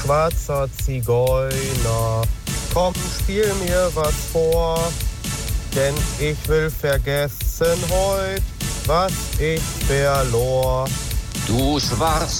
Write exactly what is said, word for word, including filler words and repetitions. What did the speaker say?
schwarzer Zigeuner, komm, spiel mir was vor, denn ich will vergessen heut, was ich verlor. Du schwarzer